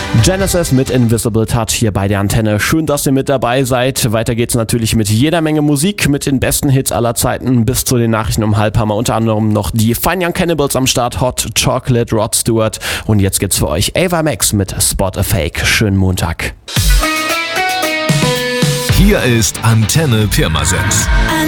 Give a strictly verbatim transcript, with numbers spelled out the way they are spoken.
Genesis mit Invisible Touch hier bei der Antenne. Schön, dass ihr mit dabei seid. Weiter geht's natürlich mit jeder Menge Musik, mit den besten Hits aller Zeiten bis zu den Nachrichten um halb haben wir unter anderem noch die Fine Young Cannibals am Start, Hot Chocolate, Rod Stewart und jetzt gibt's für euch Ava Max mit Spot a Fake. Schönen Montag. Hier ist Antenne Pirmasens.